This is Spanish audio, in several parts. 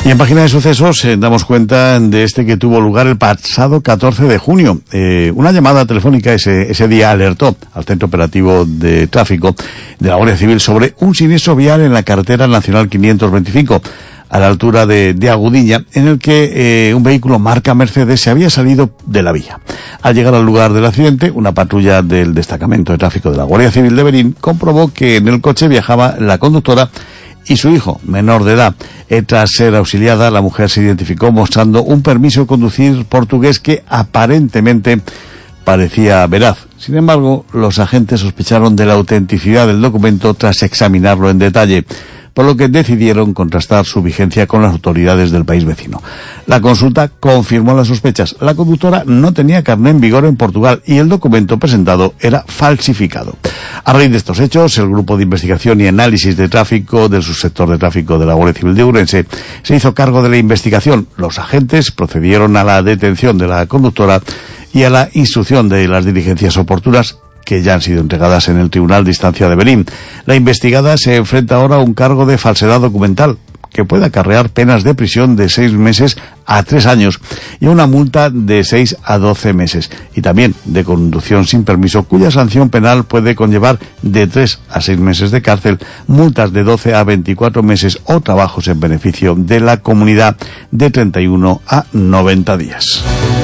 Y en Página de Sucesos damos cuenta de este que tuvo lugar el pasado 14 de junio. Una llamada telefónica ese día alertó al Centro Operativo de Tráfico de la Guardia Civil sobre un siniestro vial en la carretera nacional 525, a la altura de Agudiña, en el que un vehículo marca Mercedes se había salido de la vía. Al llegar al lugar del accidente, una patrulla del Destacamento de Tráfico de la Guardia Civil de Berín comprobó que en el coche viajaba la conductora y su hijo, menor de edad. Tras ser auxiliada, la mujer se identificó mostrando un permiso de conducir portugués que aparentemente parecía veraz. Sin embargo, los agentes sospecharon de la autenticidad del documento tras examinarlo en detalle, por lo que decidieron contrastar su vigencia con las autoridades del país vecino. La consulta confirmó las sospechas. La conductora no tenía carné en vigor en Portugal y el documento presentado era falsificado. A raíz de estos hechos, el Grupo de Investigación y Análisis de Tráfico del Subsector de Tráfico de la Guardia Civil de Ourense se hizo cargo de la investigación. Los agentes procedieron a la detención de la conductora y a la instrucción de las diligencias oportunas, que ya han sido entregadas en el Tribunal de Instancia de Berín. La investigada se enfrenta ahora a un cargo de falsedad documental, que puede acarrear penas de prisión de 6 meses a 3 años y una multa de 6 a 12 meses, y también de conducción sin permiso, cuya sanción penal puede conllevar de 3 a 6 meses de cárcel, multas de 12 a 24 meses o trabajos en beneficio de la comunidad de 31 a 90 días.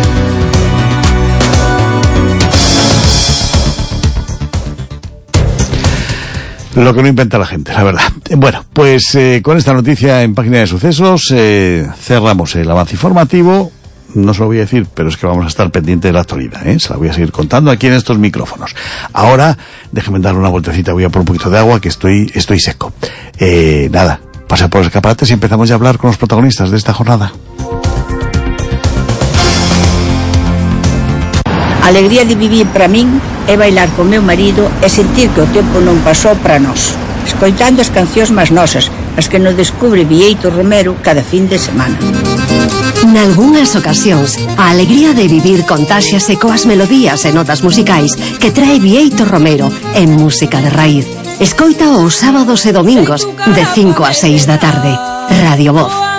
Lo que no inventa la gente, la verdad. Bueno, pues con esta noticia en Página de Sucesos cerramos el avance informativo. No se lo voy a decir, pero es que vamos a estar pendientes de la actualidad, Se la voy a seguir contando aquí en estos micrófonos. Ahora, déjeme darle una vueltecita, voy a por un poquito de agua, que estoy seco. Nada, pasa por los escaparates y empezamos ya a hablar con los protagonistas de esta jornada. A alegría de vivir para min é bailar con meu marido e sentir que o tempo non pasou para nós, escoitando as cancións máis nosas, as que nos descubre Bieito Romero cada fin de semana. Nalgúnas ocasións, a alegría de vivir contáxiase coas melodías e notas musicais que trae Bieito Romero en Música de Raíz. Escoita os sábados e domingos de 5 a 6 da tarde. Radio Voz.